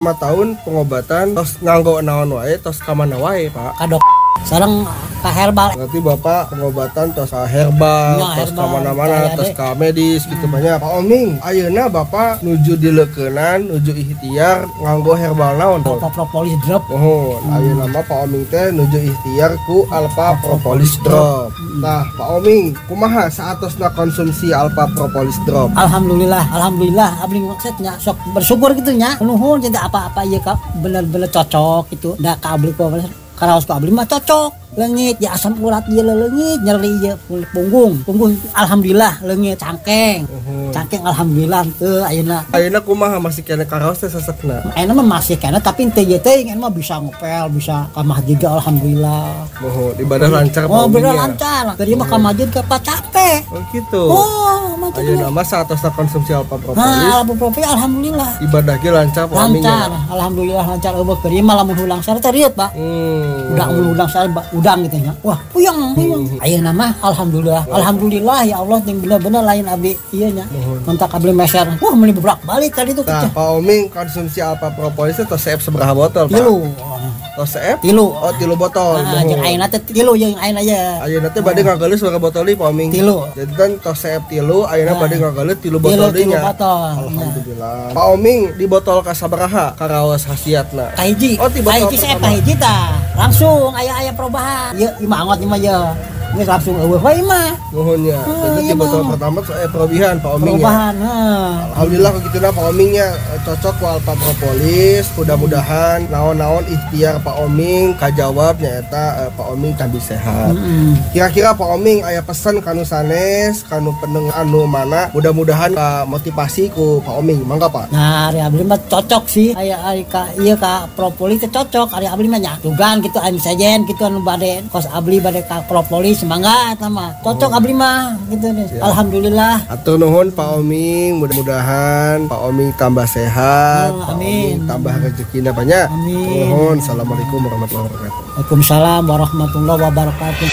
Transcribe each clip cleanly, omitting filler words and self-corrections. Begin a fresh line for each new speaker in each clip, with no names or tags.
5 tahun pengobatan tos nganggo naon wae tos ka mana wae Pak.
Kadok sareng ka herbal.
Berarti Bapak pengobatan tos ka herbal, tos ka mana-mana, tos ka medis gitu banyak. Pak Oming, ayeuna Bapak nuju dileukeunnan, nuju ikhtiar nganggo herbal naon?
Alpha Propolis Drop.
Oh, ayeuna mah Pak Oming teh nuju ikhtiar ku Alpha Propolis Drop. Nah, Pak Oming, kumaha saatosna konsumsi Alpha Propolis Drop?
Alhamdulillah abdi maksudnya sok bersyukur gitu nya. Nuhun cinta apa-apa ieu ka bener-bener cocok gitu. Da ka abdi ku karaos ka abdi mah cocok. Leungit ya asam urat ieu leungit, nyeri ieu punggung alhamdulillah leungit cangkeng. Cangkeng alhamdulillah teu ayeuna
Kumaha masih kena karaos teh sesekna.
Ayeuna mah masih kena tapi teu ieu teh mah bisa ngopel, bisa ka masjid alhamdulillah.
Mohon ibadah lancar Pak.
Oh, bener lancar. Dari mah ka masjid ke capek.
Oh gitu.
Oh, macam
ayeuna mah saatosna konsumsi Alpha Propolis.
Alpha Propolis alhamdulillah.
Ibadah ge lancar Pak Oming.
Lancar, alhamdulillah lancar eueuh keur mah lamun hulang sare teh riet, Pak. Udang sare udang gitu nya. Wah, puyeng. Ayeuna mah alhamdulillah ya Allah yang bener-bener lain abdi ieu nya. Kontak abdi meser. Wah, meuli beberapa balik tadi tuh.
Nah, Pak Oming konsumsi Alpha Propolis itu tos sabaraha botol, Pak?
3.
Tos CF?
3.
Oh, 3 botol.
Nah, jeung ayeuna teh 3 jeung ayeuna ya.
Ayeuna teh bade ngagalis berapa botol Pak Oming?
3.
Jadi kan tos CF 3, ayeuna bade ngagalis 3 botol deui nya. Alhamdulillah. Pak Oming di botol ka sabaraha karaos khasiatna?
Kahiji.
Oh, di botol
CF kahiji tah. Langsung aya perubahan. Ieu imangot ieu mah ya. Geus langsung eueuh wae mah.
Nuhun nya. Jadi di botol pertama perubahan Pak Oming.
Perubahan,
alhamdulillah begituna Pak Oming nya cocok ku Alpha Propolis. Mudah-mudahan naon-naon ikhtiar Pak Oming kajawab nyaeta Pak Oming tambah sehat. Kira-kira Pak Oming aya pesan kanu sanes, kanu pendengar anu mana mudah-mudahan motivasi ku Pak Oming. Mangga Pak.
Nah, ari abdi mah cocok sih. Aya ari ka ieu ka Propolis teh cocok. Ari abdi mah nya dugan kitu anu sajen kitu anu bade kos abdi bade ka Propolis semangat mah. Cocok abdi mah gitu nih. Ya. Alhamdulillah.
Atur nuhun Pak Oming, mudah-mudahan Pak Oming tambah sehat. Pak Oming tambah rezekinya banyak.
Amin.
Nuhun. Assalamualaikum warahmatullahi wabarakatuh.
Waalaikumsalam warahmatullahi wabarakatuh.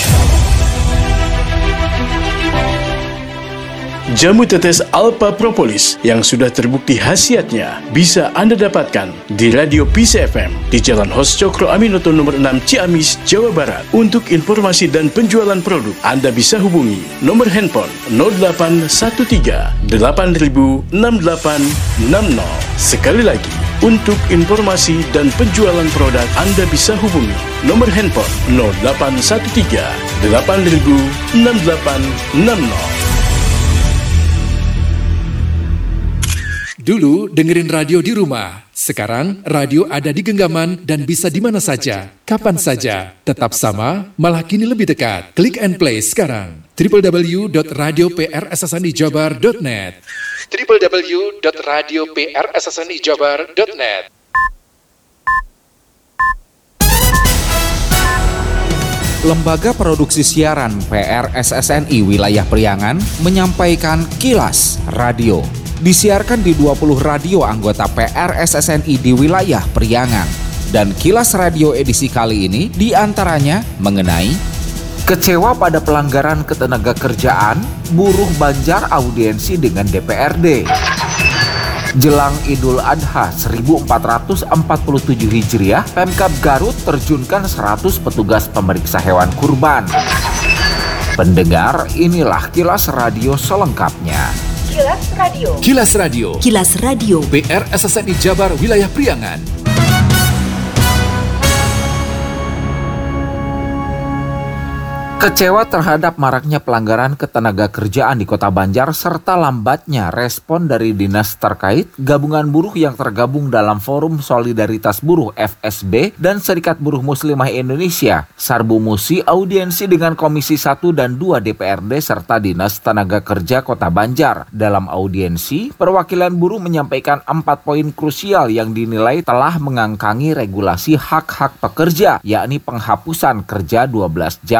Jamu tetes Alpha Propolis yang sudah terbukti khasiatnya bisa Anda dapatkan di Radio Peace FM di Jalan Hos Cokro Aminoto nomor 6 Ciamis, Jawa Barat. Untuk informasi dan penjualan produk, Anda bisa hubungi nomor handphone 0813 8000 6860. Sekali lagi, untuk informasi dan penjualan produk, Anda bisa hubungi nomor handphone 0813 8000 6860.
Dulu dengerin radio di rumah, sekarang radio ada di genggaman dan bisa di mana saja, kapan saja, tetap sama, malah kini lebih dekat. Klik and play sekarang, www.radioprssnijabar.net www.radioprssnijabar.net.
Lembaga Produksi Siaran PRSSNI Wilayah Priangan menyampaikan Kilas Radio. Disiarkan di 20 radio anggota PRSSNI di wilayah Priangan. Dan Kilas Radio edisi kali ini diantaranya mengenai kecewa pada pelanggaran ketenagakerjaan, buruh Banjar audiensi dengan DPRD. Jelang Idul Adha 1447 Hijriah, Pemkab Garut terjunkan 100 petugas pemeriksa hewan kurban. Pendengar, inilah Kilas Radio selengkapnya.
Kilas Radio. Kilas Radio. Kilas Radio. PRSSNI Jabar Wilayah Priangan.
Kecewa terhadap maraknya pelanggaran ketenagakerjaan di Kota Banjar serta lambatnya respon dari dinas terkait, gabungan buruh yang tergabung dalam Forum Solidaritas Buruh FSB dan Serikat Buruh Muslimah Indonesia, Sarbu Musi, audiensi dengan Komisi 1 dan 2 DPRD serta Dinas Tenaga Kerja Kota Banjar. Dalam audiensi, perwakilan buruh menyampaikan 4 poin krusial yang dinilai telah mengangkangi regulasi hak-hak pekerja, yakni penghapusan kerja 12 jam, sistem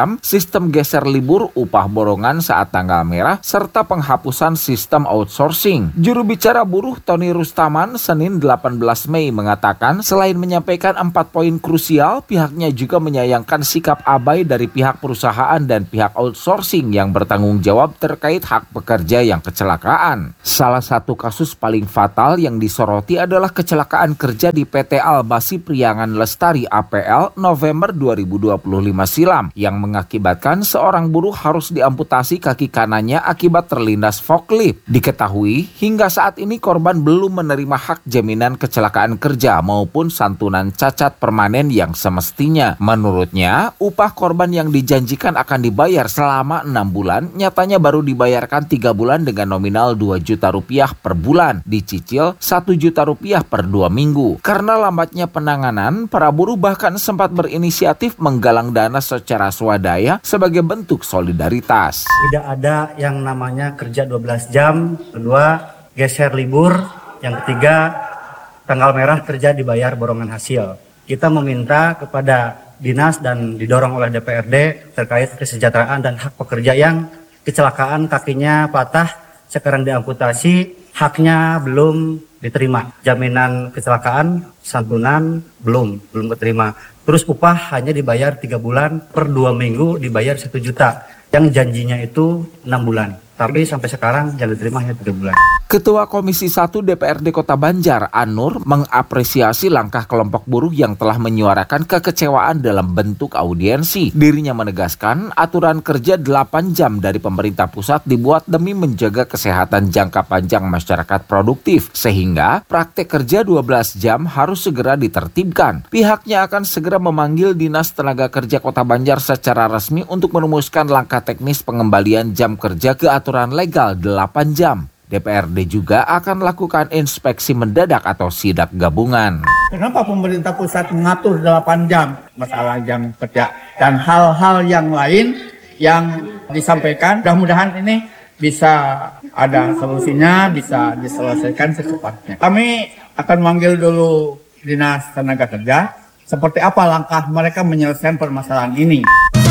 sistem geser libur, upah borongan saat tanggal merah, serta penghapusan sistem outsourcing. Juru bicara buruh Tony Rustaman Senin 18 Mei mengatakan selain menyampaikan 4 poin krusial, pihaknya juga menyayangkan sikap abai dari pihak perusahaan dan pihak outsourcing yang bertanggung jawab terkait hak pekerja yang kecelakaan. Salah satu kasus paling fatal yang disoroti adalah kecelakaan kerja di PT Albasi Priangan Lestari APL November 2025 silam yang mengakibatkan seorang buruh harus diamputasi kaki kanannya akibat terlindas forklift. Diketahui hingga saat ini korban belum menerima hak jaminan kecelakaan kerja maupun santunan cacat permanen yang semestinya. Menurutnya, upah korban yang dijanjikan akan dibayar selama 6 bulan nyatanya baru dibayarkan 3 bulan dengan nominal 2 juta rupiah per bulan, dicicil 1 juta rupiah per 2 minggu. Karena lambatnya penanganan, para buruh bahkan sempat berinisiatif menggalang dana secara swadaya sebagai bentuk solidaritas.
Tidak ada yang namanya kerja 12 jam, kedua geser libur, yang ketiga tanggal merah kerja dibayar borongan hasil. Kita meminta kepada dinas dan didorong oleh DPRD terkait kesejahteraan dan hak pekerja yang kecelakaan kakinya patah, sekarang diamputasi, haknya belum diterima. Jaminan kecelakaan, santunan belum diterima. Terus upah hanya dibayar 3 bulan, per 2 minggu dibayar 1 juta. Yang janjinya itu 6 bulan. Tapi sampai sekarang yang diterima hanya 3 bulan.
Ketua Komisi 1 DPRD Kota Banjar, Anur, mengapresiasi langkah kelompok buruh yang telah menyuarakan kekecewaan dalam bentuk audiensi. Dirinya menegaskan aturan kerja 8 jam dari pemerintah pusat dibuat demi menjaga kesehatan jangka panjang masyarakat produktif, sehingga praktek kerja 12 jam harus segera ditertibkan. Pihaknya akan segera memanggil Dinas Tenaga Kerja Kota Banjar secara resmi untuk merumuskan langkah teknis pengembalian jam kerja ke aturan legal 8 jam. DPRD juga akan melakukan inspeksi mendadak atau sidak gabungan.
Kenapa pemerintah pusat mengatur 8 jam masalah jam kerja dan hal-hal yang lain yang disampaikan, mudah-mudahan ini bisa ada solusinya, bisa diselesaikan secepatnya. Kami akan manggil dulu Dinas Tenaga Kerja, seperti apa langkah mereka menyelesaikan permasalahan ini.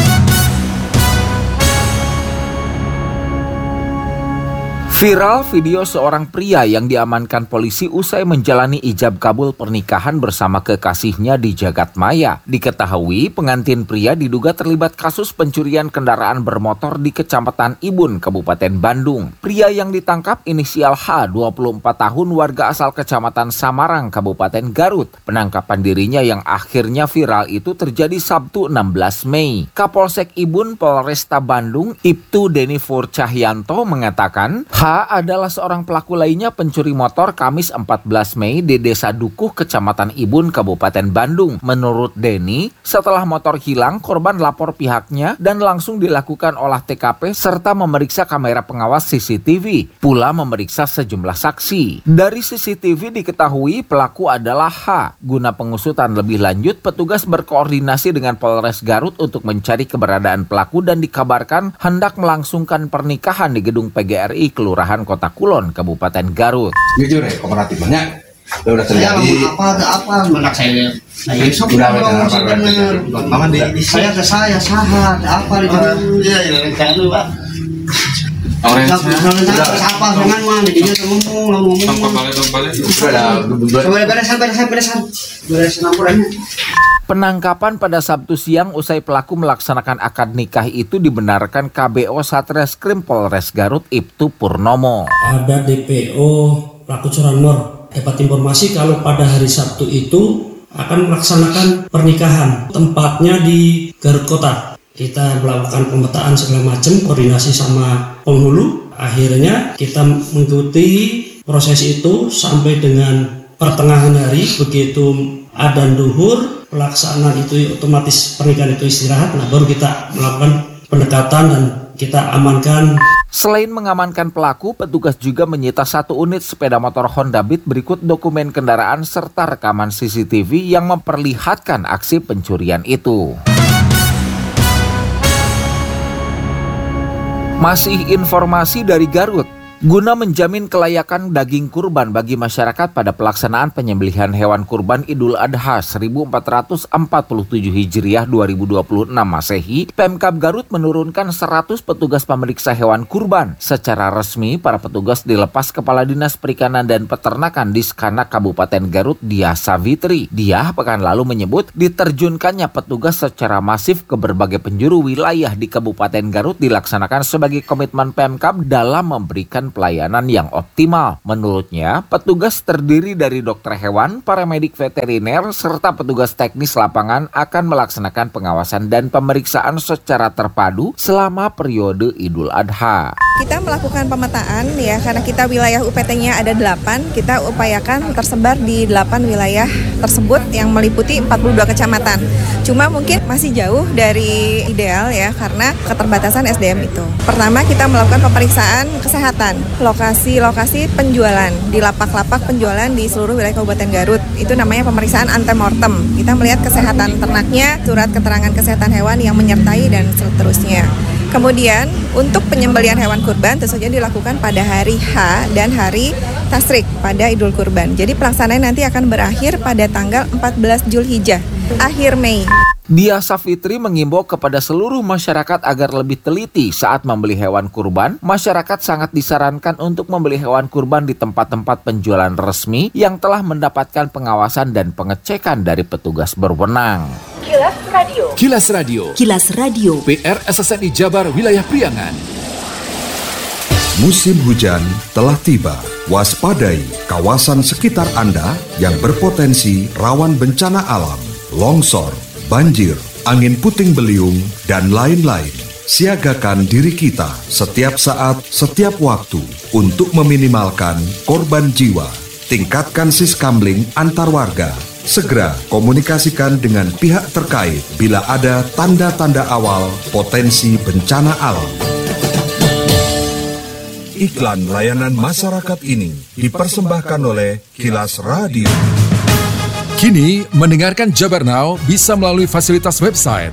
Viral video seorang pria yang diamankan polisi usai menjalani ijab kabul pernikahan bersama kekasihnya di Jagadmaya. Diketahui pengantin pria diduga terlibat kasus pencurian kendaraan bermotor di Kecamatan Ibun, Kabupaten Bandung. Pria yang ditangkap inisial H, 24 tahun, warga asal Kecamatan Samarang, Kabupaten Garut. Penangkapan dirinya yang akhirnya viral itu terjadi Sabtu 16 Mei. Kapolsek Ibun Polresta Bandung, Ibtu Denifur Cahyanto mengatakan, H adalah seorang pelaku lainnya pencuri motor Kamis 14 Mei di Desa Dukuh, Kecamatan Ibun, Kabupaten Bandung. Menurut Denny, setelah motor hilang, korban lapor pihaknya dan langsung dilakukan olah TKP serta memeriksa kamera pengawas CCTV, pula memeriksa sejumlah saksi. Dari CCTV diketahui pelaku adalah H. Guna pengusutan lebih lanjut, petugas berkoordinasi dengan Polres Garut untuk mencari keberadaan pelaku dan dikabarkan hendak melangsungkan pernikahan di gedung PGRI Kelurahan Kota Kulon, Kabupaten Garut.
Jujur ya, kooperatifnya udah terjadi.
Apa anak saya saya sahat apa di dulu Pak.
Penangkapan pada Sabtu siang usai pelaku melaksanakan akad nikah itu dibenarkan KBO Satreskrim Polres Garut Ibtu Purnomo.
Ada DPO pelaku curanmor. Dapat informasi kalau pada hari Sabtu itu akan melaksanakan pernikahan. Tempatnya di Garut Kota. Kita melakukan pemetaan segala macam, koordinasi sama penghulu. Akhirnya kita mengikuti proses itu sampai dengan pertengahan hari, begitu adzan duhur, pelaksanaan itu otomatis pernikahan itu istirahat, nah baru kita melakukan pendekatan dan kita amankan.
Selain mengamankan pelaku, petugas juga menyita 1 unit sepeda motor Honda Beat berikut dokumen kendaraan serta rekaman CCTV yang memperlihatkan aksi pencurian itu. Masih informasi dari Garut. Guna menjamin kelayakan daging kurban bagi masyarakat pada pelaksanaan penyembelihan hewan kurban Idul Adha 1447 Hijriah 2026 Masehi, Pemkab Garut menurunkan 100 petugas pemeriksa hewan kurban. Secara resmi, para petugas dilepas Kepala Dinas Perikanan dan Peternakan Diskanak Kabupaten Garut, Diah Savitri. Diah pekan lalu menyebut diterjunkannya petugas secara masif ke berbagai penjuru wilayah di Kabupaten Garut dilaksanakan sebagai komitmen Pemkab dalam memberikan pelayanan yang optimal. Menurutnya, petugas terdiri dari dokter hewan, paramedik veteriner, serta petugas teknis lapangan akan melaksanakan pengawasan dan pemeriksaan secara terpadu selama periode Idul Adha.
Kita melakukan pemetaan ya, karena kita wilayah UPT-nya ada 8, kita upayakan tersebar di 8 wilayah tersebut yang meliputi 42 kecamatan. Cuma mungkin masih jauh dari ideal ya, karena keterbatasan SDM itu. Pertama, kita melakukan pemeriksaan kesehatan, lokasi-lokasi penjualan, di lapak-lapak penjualan di seluruh wilayah Kabupaten Garut. Itu namanya pemeriksaan antemortem. Kita melihat kesehatan ternaknya, surat keterangan kesehatan hewan yang menyertai, dan seterusnya. Kemudian untuk penyembelihan hewan kurban tentu saja dilakukan pada hari H dan hari Tasrik pada Idul Kurban. Jadi pelaksanaan nanti akan berakhir pada tanggal 14 Zulhijjah, akhir Mei.
Diah Savitri mengimbau kepada seluruh masyarakat agar lebih teliti saat membeli hewan kurban. Masyarakat sangat disarankan untuk membeli hewan kurban di tempat-tempat penjualan resmi yang telah mendapatkan pengawasan dan pengecekan dari petugas berwenang.
Kilas Radio.
Kilas Radio.
Kilas Radio.
PR SSNI Jabar Wilayah Priangan.
Musim hujan telah tiba. Waspadai kawasan sekitar Anda yang berpotensi rawan bencana alam, longsor, banjir, angin puting beliung, dan lain-lain. Siagakan diri kita setiap saat, setiap waktu untuk meminimalkan korban jiwa. Tingkatkan siskamling antar warga. Segera komunikasikan dengan pihak terkait bila ada tanda-tanda awal potensi bencana alam. Iklan layanan masyarakat ini dipersembahkan oleh Kilas Radio.
Kini, mendengarkan Jabar Now bisa melalui fasilitas website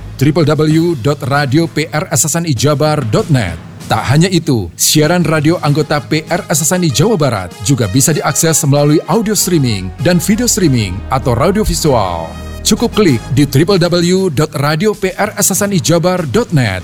www.radioprssnijabar.net. Tak hanya itu, siaran radio anggota PR SSNI Jawa Barat juga bisa diakses melalui audio streaming dan video streaming atau radio visual. Cukup klik di www.radioprssnijabar.net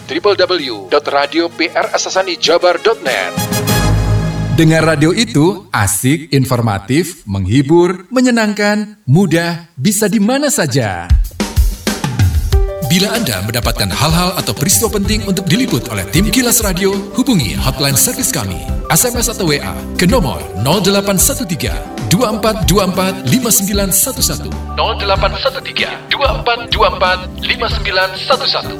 www.radioprssnijabar.net. Dengan radio itu, asik, informatif, menghibur, menyenangkan, mudah, bisa di mana saja. Bila Anda mendapatkan hal-hal atau peristiwa penting untuk diliput oleh tim Kilas Radio, hubungi hotline servis kami, SMS atau WA ke nomor 0813 2424 5911 0813 2424 5911.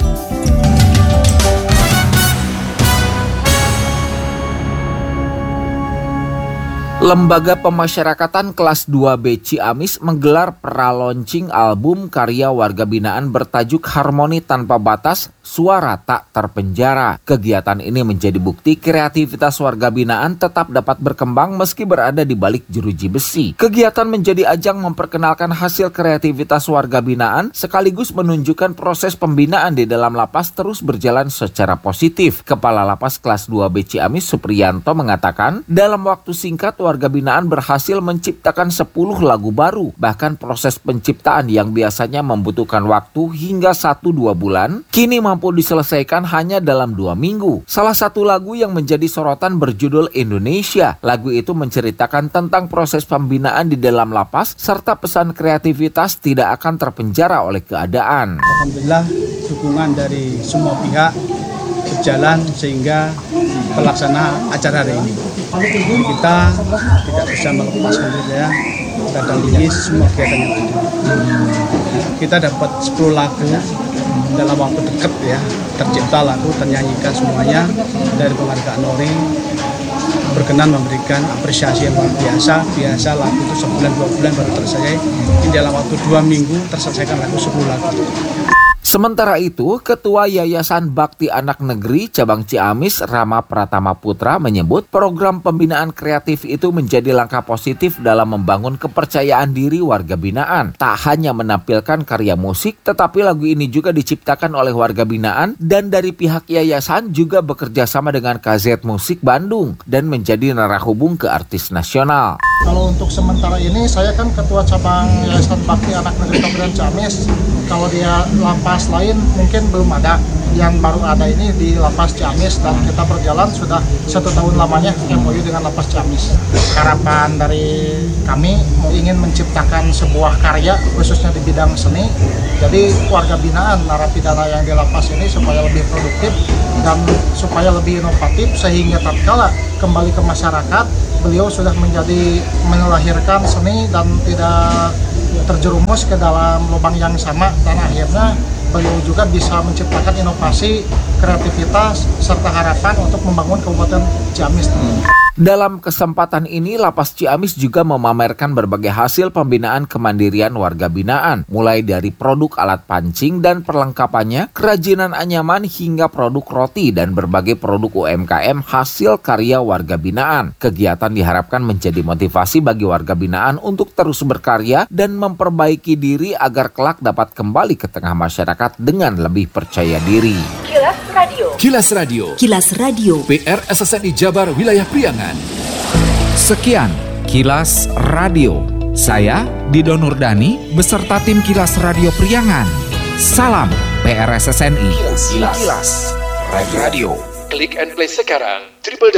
Lembaga Pemasyarakatan Kelas 2B Ciamis menggelar pra-launching album karya warga binaan bertajuk Harmoni Tanpa Batas, Suara Tak Terpenjara. Kegiatan ini menjadi bukti kreativitas warga binaan tetap dapat berkembang meski berada di balik jeruji besi. Kegiatan menjadi ajang memperkenalkan hasil kreativitas warga binaan sekaligus menunjukkan proses pembinaan di dalam lapas terus berjalan secara positif. Kepala Lapas Kelas 2B Ciamis Supriyanto mengatakan, dalam waktu singkat warga binaan berhasil menciptakan 10 lagu baru. Bahkan proses penciptaan yang biasanya membutuhkan waktu hingga 1-2 bulan, kini mampu diselesaikan hanya dalam 2 minggu. Salah satu lagu yang menjadi sorotan berjudul Indonesia. Lagu itu menceritakan tentang proses pembinaan di dalam lapas serta pesan kreativitas tidak akan terpenjara oleh keadaan.
Alhamdulillah dukungan dari semua pihak berjalan sehingga pelaksana acara hari ini. Kita tidak bisa melepaskan ya, kita dampingi semua kegiatan yang ada. Kita dapat 10 lagu dalam waktu dekat ya, tercipta lagu, ternyanyikan semuanya. Dari penghargaan Nori berkenan memberikan apresiasi yang luar biasa. Biasa lagu itu sebulan 2 bulan baru terselesai. Ini dalam waktu 2 minggu terselesaikan lagu 10 lagu.
Sementara itu, Ketua Yayasan Bakti Anak Negeri Cabang Ciamis Rama Pratama Putra menyebut program pembinaan kreatif itu menjadi langkah positif dalam membangun kepercayaan diri warga binaan. Tak hanya menampilkan karya musik, tetapi lagu ini juga diciptakan oleh warga binaan dan dari pihak yayasan juga bekerja sama dengan KZ Musik Bandung dan menjadi narahubung ke artis nasional.
Kalau untuk sementara ini saya kan Ketua Cabang Yayasan Bakti Anak Negeri Kabupaten Ciamis. Kalau dia lapas lain mungkin belum ada. Yang baru ada ini di Lapas Ciamis dan kita berjalan sudah 1 tahun lamanya MOU dengan Lapas Ciamis. Harapan dari kami ingin menciptakan sebuah karya khususnya di bidang seni. Jadi warga binaan narapidana yang di lapas ini supaya lebih produktif dan supaya lebih inovatif sehingga tatkala kembali ke masyarakat beliau sudah menjadi melahirkan seni dan tidak terjerumus ke dalam lubang yang sama dan akhirnya beliau juga bisa menciptakan inovasi, kreativitas, serta harapan untuk membangun Kabupaten Ciamis.
Dalam kesempatan ini, Lapas Ciamis juga memamerkan berbagai hasil pembinaan kemandirian warga binaan, mulai dari produk alat pancing dan perlengkapannya, kerajinan anyaman hingga produk roti dan berbagai produk UMKM hasil karya warga binaan. Kegiatan diharapkan menjadi motivasi bagi warga binaan untuk terus berkarya dan memperbaiki diri agar kelak dapat kembali ke tengah masyarakat dengan lebih percaya diri.
Kilas Radio.
Kilas Radio.
Kilas Radio.
PR SSNI Jabar Wilayah Priangan.
Sekian Kilas Radio. Saya Dido Nurdani beserta tim Kilas Radio Priangan. Salam PRSSNI.
Kilas Radio. Klik and play sekarang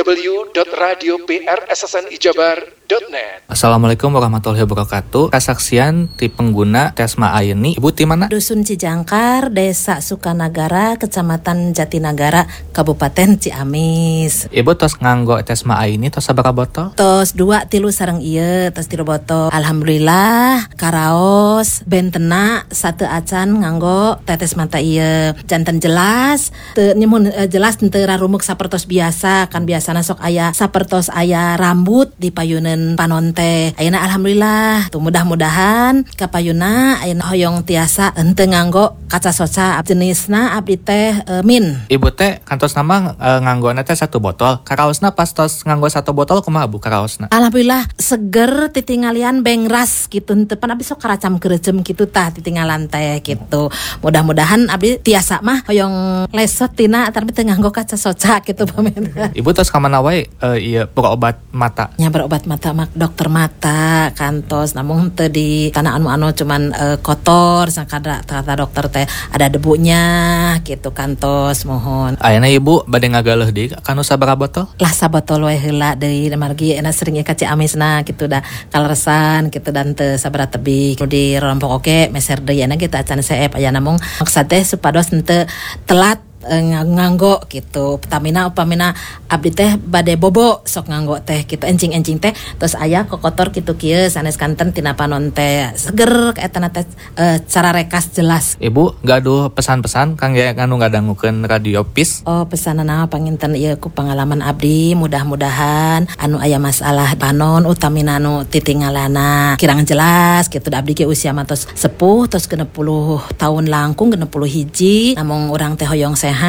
www.radioprssnijabar.net.
Assalamualaikum warahmatullahi wabarakatuh. Kesaksian ti pengguna Tesma Aini. Ibu ti mana?
Dusun Cijangkar, Desa Sukanagara, Kecamatan Jatinagara, Kabupaten Ciamis.
Ibu tos nganggo Tesma Aini tos sabaraha botol?
Tos 2 3 sareng ieu, tos 3 botol. Alhamdulillah, karaos bentena 1 acan nganggo tetes mata ieu. Janten jelas, teu nyemun jelas teu rarumuk sapertos biasa. Kan biasana sok aya sapertos aya rambut di payuneun panon teh. Ayeuna alhamdulillah tuh mudah-mudahan ka payuna ayeuna hoyong tiasa henteu nganggo kaca soca jenisna abdi teh min.
Ibu teh kantos nama nganggona teh 1 botol. Karaosna pas tos nganggo 1 botol kumaha Bu karaosna?
Alhamdulillah seger titingalian bengras kitu henteu pan abdi sok karacam keureuceum kitu tah titinggalan teh kitu. Mudah-mudahan abdi tiasa mah hoyong lesot tina tapi teu nganggo kaca soca kitu pamen.
Ibu tos ka mana wae ieu berobat mata?
Nya berobat mata mak dokter mata kantos namun teu di tanah anu cuman kotor sakada kata dokter teh ada debunya gitu kantos mohon.
Ayeuna Ibu bade ngagaleuh deui kanu sabaraha botol?
Lah sabotol we heula deui margi ena sering ka Ciamisna kitu da kaleresan kitu dan teu sabaraha tebih di rompok oke meser deui ena kita acan seep aya namung maksud teh supados henteu telat nganggo gitu. Upamina abdi teh bade bobo sok nganggo teh gitu encing-encing teh terus aya kokotor kitu kieu sanes kanten tina panon teh seger kaetana teh cara rekas jelas.
Ibu gaduh pesan-pesan kangge anu ngadangukeun radio PIS?
Oh pesanana panginten ieu ku pengalaman abdi mudah-mudahan anu aya masalah panon utamina anu titingalana kirang jelas gitu abdi ge usia matos sepuh terus 60 tahun langkung 60 hiji namung urang teh hoyong sehat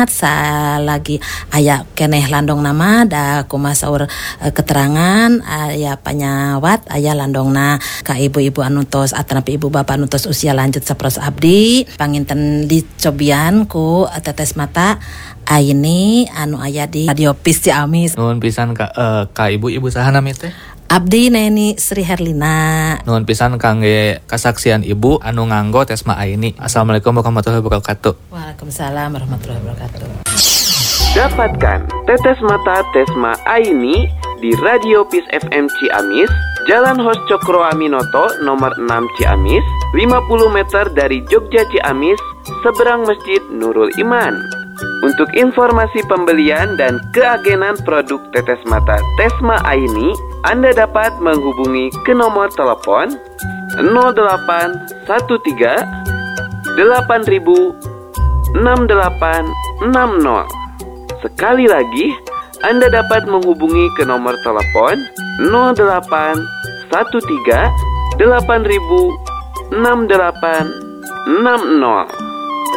salagi aya keneh landong nama da kumaha saur keterangan aya panyawat aya landongna ka ibu-ibu anu tos atanapi ibu bapak anu tos usia lanjut saperos abdi panginten dicobian ku tetes mata Aini anu aya di Radio PIS Ciamis.
Nuhun pisan ka ibu saha nami teh?
Abdi Neni Sri Herlina.
Nuhun pisan kangge kasaksian Ibu anu nganggo Tesma Aini. Assalamualaikum warahmatullahi wabarakatuh.
Waalaikumsalam warahmatullahi wabarakatuh.
Dapatkan tetes mata Tesma Aini di Radio PIS FM Ciamis, Jalan Hos Cokro Aminoto nomor 6 Ciamis, 50 meter dari Jogja Ciamis, seberang Masjid Nurul Iman. Untuk informasi pembelian dan keagenan produk tetes mata Tesma Aini, Anda dapat menghubungi ke nomor telepon 0813 8000 6860. Sekali lagi, Anda dapat menghubungi ke nomor telepon 0813 8000 6860.